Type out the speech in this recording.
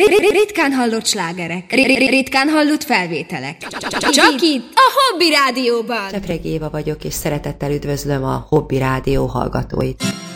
Ritkán hallott slágerek. Ritkán hallott felvételek. Csak itt, a Hobby Rádióban. Csepregi Éva vagyok, és szeretettel üdvözlöm a Hobby Rádió hallgatóit.